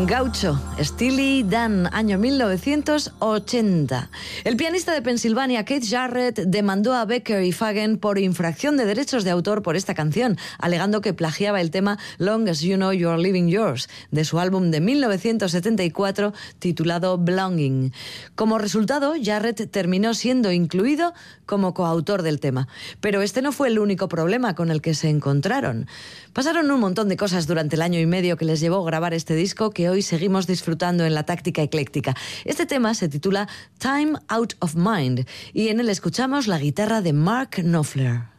Gaucho, Steely Dan, año 1980. El pianista de Pensilvania, Keith Jarrett, demandó a Becker y Fagen por infracción de derechos de autor por esta canción, alegando que plagiaba el tema Long as You Know You're Living Yours, de su álbum de 1974 titulado Belonging. Como resultado, Jarrett terminó siendo incluido como coautor del tema. Pero este no fue el único problema con el que se encontraron. Pasaron un montón de cosas durante el año y medio que les llevó a grabar este disco que hoy seguimos disfrutando en la táctica ecléctica. Este tema se titula Time Out of Mind y en él escuchamos la guitarra de Mark Knopfler.